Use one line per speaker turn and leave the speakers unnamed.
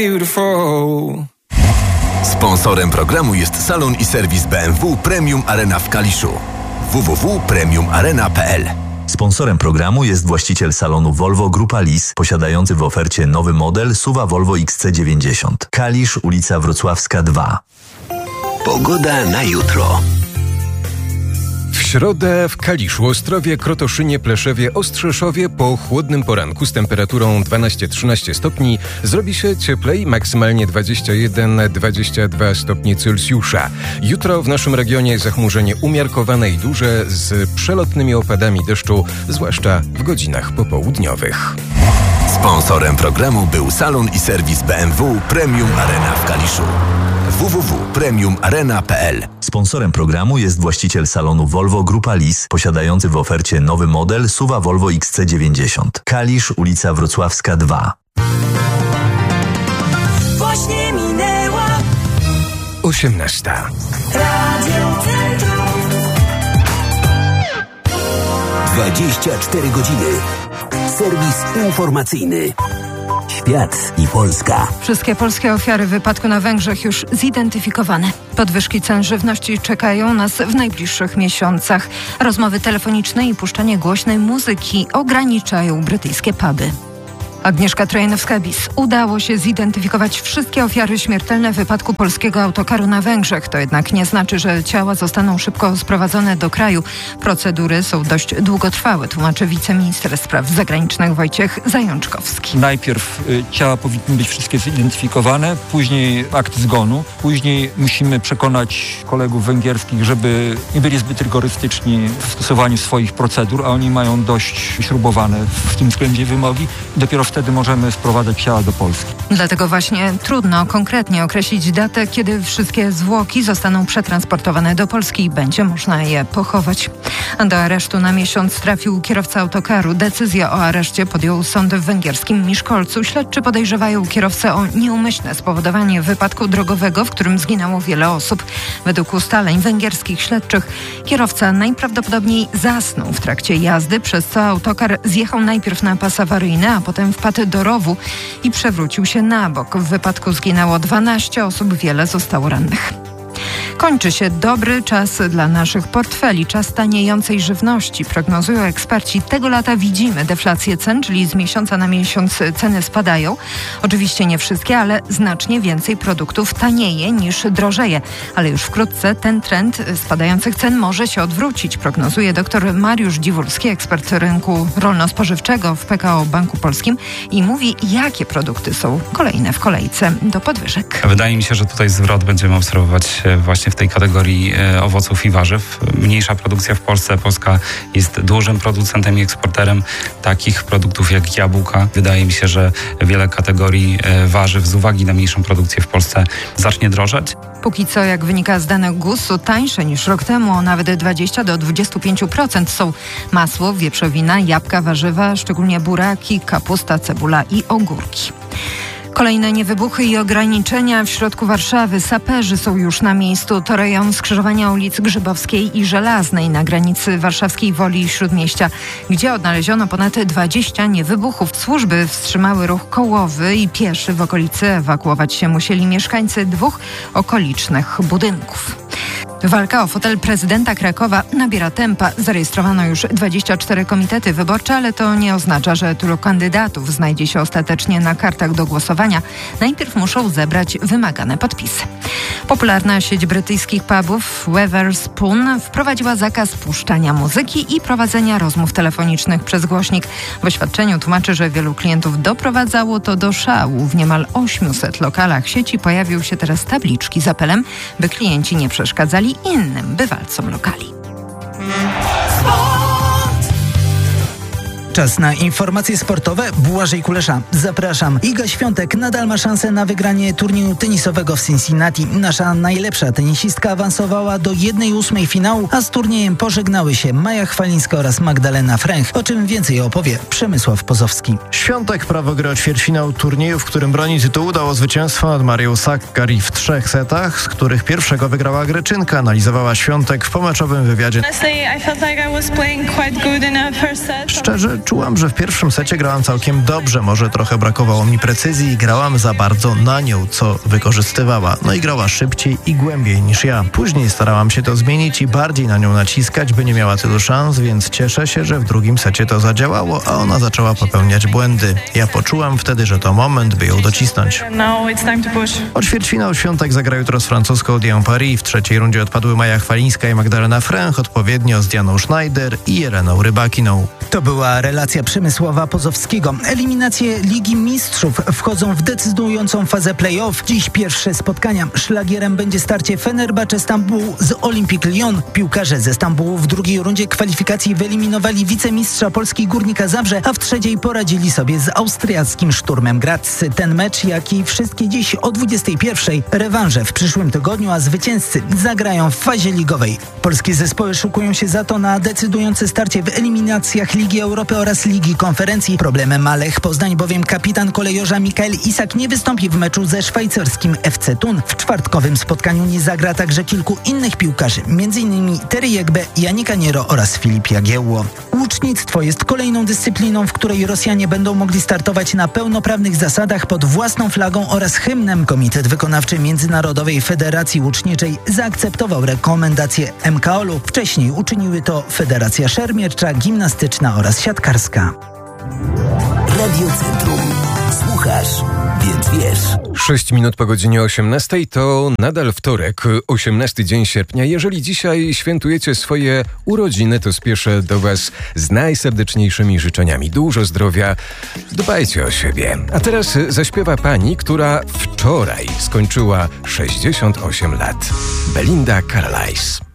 Sponsorem programu jest salon i serwis BMW Premium Arena w Kaliszu. www.premiumarena.pl.
Sponsorem programu jest właściciel salonu Volvo Grupa Lis, posiadający w ofercie nowy model SUV Volvo XC90. Kalisz, ulica Wrocławska 2.
Pogoda na jutro.
W środę w Kaliszu, Ostrowie, Krotoszynie, Pleszewie, Ostrzeszowie po chłodnym poranku z temperaturą 12-13 stopni zrobi się cieplej, maksymalnie 21-22 stopnie Celsjusza. Jutro w naszym regionie zachmurzenie umiarkowane i duże z przelotnymi opadami deszczu, zwłaszcza w godzinach popołudniowych.
Sponsorem programu był salon i serwis BMW Premium Arena w Kaliszu. www.premiumarena.pl.
Sponsorem programu jest właściciel salonu Volvo Grupa Lis, posiadający w ofercie nowy model SUV Volvo XC90. Kalisz, ulica Wrocławska 2.
Właśnie minęła
18.
Radio Centrum.
24 godziny. Serwis informacyjny. Świat i Polska.
Wszystkie polskie ofiary wypadku na Węgrzech już zidentyfikowane. Podwyżki cen żywności czekają nas w najbliższych miesiącach. Rozmowy telefoniczne i puszczanie głośnej muzyki ograniczają brytyjskie puby. Agnieszka Trojanowska-Bis. Udało się zidentyfikować wszystkie ofiary śmiertelne wypadku polskiego autokaru na Węgrzech. To jednak nie znaczy, że ciała zostaną szybko sprowadzone do kraju. Procedury są dość długotrwałe, tłumaczy wiceminister spraw zagranicznych Wojciech Zajączkowski.
Najpierw ciała powinny być wszystkie zidentyfikowane, później akt zgonu, później musimy przekonać kolegów węgierskich, żeby nie byli zbyt rygorystyczni w stosowaniu swoich procedur, a oni mają dość śrubowane w tym względzie wymogi. Dopiero wtedy możemy sprowadzać ciała do Polski.
Dlatego właśnie trudno konkretnie określić datę, kiedy wszystkie zwłoki zostaną przetransportowane do Polski i będzie można je pochować. Do aresztu na miesiąc trafił kierowca autokaru. Decyzję o areszcie podjął sąd w węgierskim Miszkolcu. Śledczy podejrzewają kierowcę o nieumyślne spowodowanie wypadku drogowego, w którym zginęło wiele osób. Według ustaleń węgierskich śledczych kierowca najprawdopodobniej zasnął w trakcie jazdy, przez co autokar zjechał najpierw na pas awaryjny, a potem wpadł do rowu i przewrócił się na bok. W wypadku zginęło 12 osób, wiele zostało rannych. Kończy się dobry czas dla naszych portfeli, czas taniejącej żywności. Prognozują eksperci. Tego lata widzimy deflację cen, czyli z miesiąca na miesiąc ceny spadają. Oczywiście nie wszystkie, ale znacznie więcej produktów tanieje niż drożeje. Ale już wkrótce ten trend spadających cen może się odwrócić, prognozuje dr Mariusz Dziwulski, ekspert rynku rolno-spożywczego w PKO Banku Polskim i mówi, jakie produkty są kolejne w kolejce do podwyżek.
Wydaje mi się, że tutaj zwrot będziemy obserwować właśnie w tej kategorii owoców i warzyw. Mniejsza produkcja w Polsce. Polska jest dużym producentem i eksporterem takich produktów jak jabłka. Wydaje mi się, że wiele kategorii warzyw z uwagi na mniejszą produkcję w Polsce zacznie drożeć.
Póki co, jak wynika z danych GUS-u, tańsze niż rok temu o nawet 20-25% są masło, wieprzowina, jabłka, warzywa, szczególnie buraki, kapusta, cebula i ogórki. Kolejne niewybuchy i ograniczenia w środku Warszawy. Saperzy są już na miejscu. To rejon skrzyżowania ulic Grzybowskiej i Żelaznej na granicy warszawskiej Woli i Śródmieścia, gdzie odnaleziono ponad 20 niewybuchów. Służby wstrzymały ruch kołowy i pieszy. W okolicy ewakuować się musieli mieszkańcy 2 okolicznych budynków. Walka o fotel prezydenta Krakowa nabiera tempa. Zarejestrowano już 24 komitety wyborcze, ale to nie oznacza, że tylu kandydatów znajdzie się ostatecznie na kartach do głosowania. Najpierw muszą zebrać wymagane podpisy. Popularna sieć brytyjskich pubów Wetherspoon wprowadziła zakaz puszczania muzyki i prowadzenia rozmów telefonicznych przez głośnik. W oświadczeniu tłumaczy, że wielu klientów doprowadzało to do szału. W niemal 800 lokalach sieci pojawią się teraz tabliczki z apelem, by klienci nie przeszkadzali innym bywalcom lokali.
Czas na informacje sportowe. Błażej Kulesza. Zapraszam. Iga Świątek nadal ma szansę na wygranie turnieju tenisowego w Cincinnati. Nasza najlepsza tenisistka awansowała do 1/8 finału, a z turniejem pożegnały się Maja Chwalińska oraz Magdalena Fręch. O czym więcej opowie Przemysław Pozowski.
Świątek prawo gry o ćwierćfinał turnieju, w którym broni tytułu, dało zwycięstwo nad Marią Sakkari w 3 setach, z których pierwszego wygrała Greczynka, analizowała Świątek w pomeczowym wywiadzie.
Szczerze,
Czułam, że w pierwszym secie grałam całkiem dobrze, może trochę brakowało mi precyzji i grałam za bardzo na nią, co wykorzystywała. No i grała szybciej i głębiej niż ja. Później starałam się to zmienić i bardziej na nią naciskać, by nie miała tylu szans, więc cieszę się, że w drugim secie to zadziałało, a ona zaczęła popełniać błędy. Ja poczułam wtedy, że to moment, by ją docisnąć. O ćwierćfinał Świątek zagra jutro z francuską Dian Paris. W trzeciej rundzie odpadły Maja Chwalińska i Magdalena Fręch, odpowiednio z Dianą Schneider i Ireną Rybakiną.
To była relacja Przemysława Pozowskiego. Eliminacje Ligi Mistrzów wchodzą w decydującą fazę play-off. Dziś pierwsze spotkania. Szlagierem będzie starcie Fenerbahce Stambuł z Olympique Lyon. Piłkarze ze Stambułu w drugiej rundzie kwalifikacji wyeliminowali wicemistrza Polski Górnika Zabrze, a w trzeciej poradzili sobie z austriackim Szturmem Graz. Ten mecz, jak i wszystkie dziś o 21:00. Rewanże w przyszłym tygodniu, a zwycięzcy zagrają w fazie ligowej. Polskie zespoły szykują się za to na decydujące starcie w eliminacjach Ligi Europy oraz Ligi Konferencji. Problemem ma Lech Poznań, bowiem kapitan kolejorza Mikael Isak nie wystąpi w meczu ze szwajcarskim FC Thun. W czwartkowym spotkaniu nie zagra także kilku innych piłkarzy, m.in. Terry Jegbe, Janika Niero oraz Filip Jagiełło. Łucznictwo jest kolejną dyscypliną, w której Rosjanie będą mogli startować na pełnoprawnych zasadach pod własną flagą oraz hymnem. Komitet Wykonawczy Międzynarodowej Federacji Łuczniczej zaakceptował rekomendacje MKOL-u. Wcześniej uczyniły to Federacja Szermiercza, Gimnastyczna oraz Siatkarska.
Radio Centrum. Słuchasz, więc wiesz.
6 minut po godzinie 18 to nadal wtorek, 18 dzień sierpnia. Jeżeli dzisiaj świętujecie swoje urodziny, to spieszę do Was z najserdeczniejszymi życzeniami. Dużo zdrowia, dbajcie o siebie. A teraz zaśpiewa pani, która wczoraj skończyła 68 lat. Belinda Carlisle.